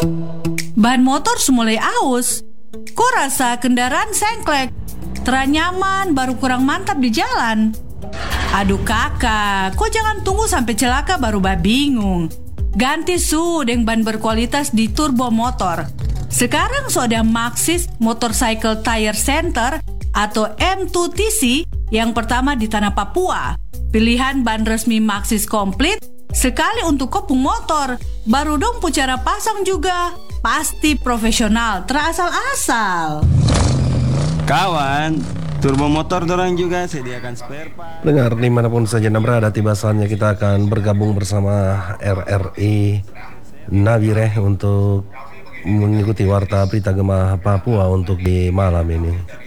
Ban motor mulai aus. Kok rasa kendaraan sengklek, teranyaman baru kurang mantap di jalan. Aduh kakak, kok jangan tunggu sampai celaka baru bingung. Ganti deng ban berkualitas di turbo motor. Sekarang sudah Maxxis Motorcycle Tire Center atau M2TC yang pertama di tanah Papua. Pilihan ban resmi Maxxis komplit sekali untuk kopung motor. Baru dong cara pasang juga. Pasti profesional, terasal-asal. Kawan, turbo motor dorang juga sediakan spare part. Dengar dimanapun saja Anda berada, tiba saatnya kita akan bergabung bersama RRI Nabire untuk mengikuti warta berita Gema Papua untuk di malam ini.